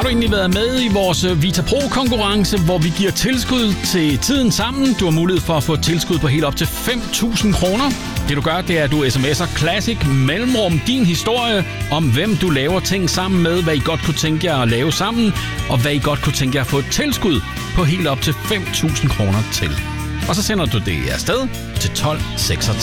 du egentlig været med i vores Vita Pro-konkurrence, hvor vi giver tilskud til Tiden Sammen. Du har mulighed for at få tilskud på helt op til 5.000 kroner. Det du gør, det er, at du sms'er Classic mellemrum din historie om, hvem du laver ting sammen med, hvad I godt kunne tænke jer at lave sammen, og hvad I godt kunne tænke jer at få et tilskud på helt op til 5.000 kroner til. Og så sender du det afsted til 1266.